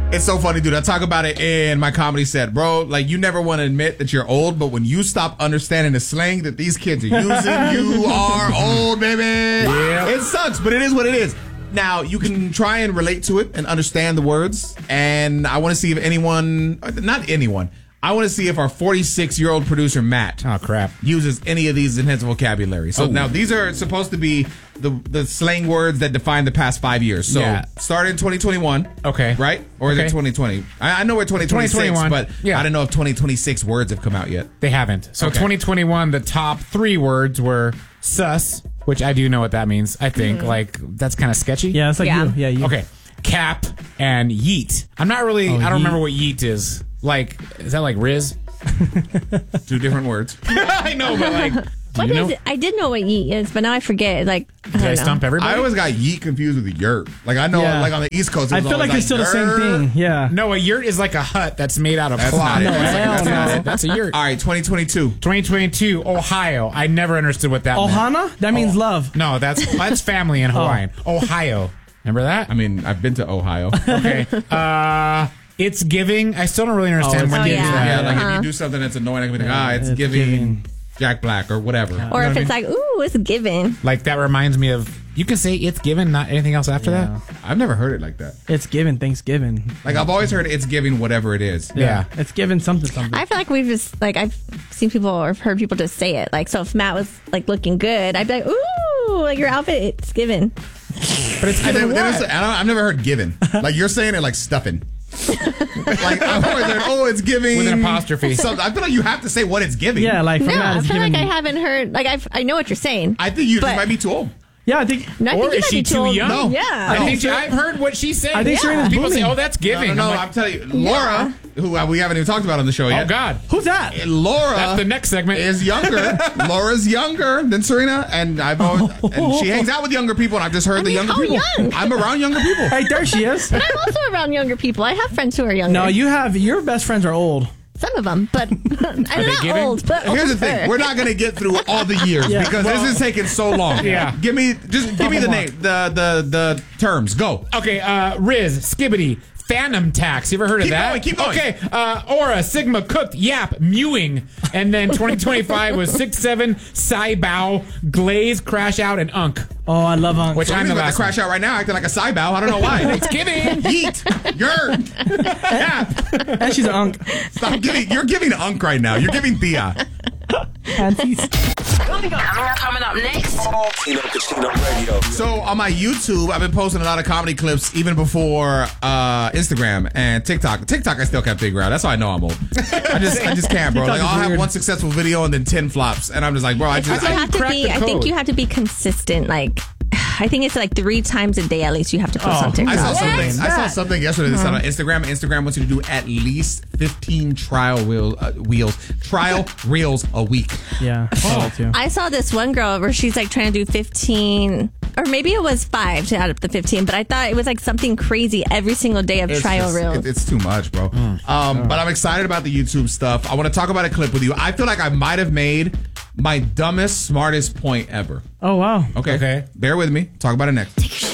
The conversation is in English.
It's so funny, dude. I talk about it in my comedy set, bro. Like, you never want to admit that you're old, but when you stop understanding the slang that these kids are using, you are old, baby. Yeah. It sucks, but it is what it is. Now, you can try and relate to it and understand the words, and I want to see if not anyone, I want to see if our 46-year-old producer, Matt, uses any of these in his vocabulary. So now, these are supposed to be the slang words that define the past 5 years. So start in 2021. Okay. Right? Or is it 2020? I know we're 2026, but I don't know if 2026 words have come out yet. They haven't. So 2021, the top 3 words were sus, which I do know what that means, I think. Like, that's kind of sketchy. Yeah, it's like you. Yeah, you. Okay. Cap and yeet. I'm not really, I don't remember what yeet is. Like, is that like Riz? 2 different words. I know, but like, what is it? I did know what yeet is, but now I forget. Like, did I stump everybody? I always got yeet confused with yurt. Like, I know, like on the East Coast, I feel like it's still the same thing. Yeah. No, a yurt is like a hut that's made out of cloth. Not it. That's not it. That's a yurt. All right, 2022. 2022, Ohio. I never understood what that meant. Ohana? That means love. No, that's family in Hawaiian. Ohio. Remember that? I mean, I've been to Ohio. Okay. It's giving. I still don't really understand what giving. Yeah, like if you do something that's annoying, I can be like, it's giving Jack Black or whatever. Or if it's like, ooh, it's giving. Like, that reminds me of, you can say it's given, not anything else after that. I've never heard it like that. It's given Thanksgiving. Like, I've always heard it's giving whatever it is. Yeah. It's given something. I feel like we've just, like, I've seen people or heard people just say it. Like, so if Matt was, like, looking good, I'd be like, ooh, like your outfit, it's given. But it's given I've never heard given. Like, you're saying it like stuffing. Like, I've always heard, it's giving with an apostrophe. I feel like you have to say what it's giving. Yeah, like from I feel like I haven't heard. Like, I know what you're saying. I think you just might be too old. Yeah, I think. Or is she too young? No. Yeah. I think I've heard what she's saying. I think Serena's people booming. say, "Oh, that's giving." No, I'm I'm telling you, Laura, who we haven't even talked about on the show yet. Oh God, who's that? Laura. That's the next segment. Is younger. Laura's younger than Serena, and and she hangs out with younger people. And I've just heard the younger people. Young? I'm around younger people. Hey, there she is. But I'm also around younger people. I have friends who are younger. No, your best friends are old. Some of them, but I'm not giving? old. But Here's the thing: we're not going to get through all the years because this is taking so long. Yeah, give me the name, the terms. Go. Okay, Riz, Skibbity, Phantom Tax. You ever heard of that? Keep going. Okay, Aura, Sigma, Cooked, Yap, Mewing, and then 2025 was 6-7, Saibow, Glaze, Crash Out, and Unk. Oh, I love Unk. Which I'm the last crash out right now, acting like a Saibow. I don't know why. It's giving. Yeet. Yap. And she's an Unk. Stop giving. You're giving Unk right now. You're giving Thea. Coming up next. Tino Casino Radio. So on my YouTube, I've been posting a lot of comedy clips even before Instagram and TikTok. TikTok, I still can't figure out. That's how I know I'm old. I just can't, bro. Like, I'll have one successful video and then 10 flops, and I'm just like, bro, I think you have to be consistent. Like, I think it's like 3 times a day at least you have to post on TikTok. I saw something yesterday that said on Instagram. Instagram wants you to do at least 15 trial reels a week. Yeah, I saw that too. I saw this one girl where she's like trying to do 15, or maybe it was 5 out of the 15, but I thought it was like something crazy every single day of trial reels. It's too much, bro. But I'm excited about the YouTube stuff. I want to talk about a clip with you. I feel like I might have made my dumbest, smartest point ever. Oh, wow. Okay. Bear with me. Talk about it next.